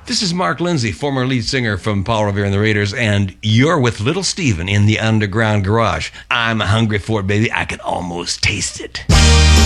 This is Mark Lindsay, former lead singer from Paul Revere and the Raiders, and you're with Little Steven in the Underground Garage. I'm hungry for it, baby. I can almost taste it.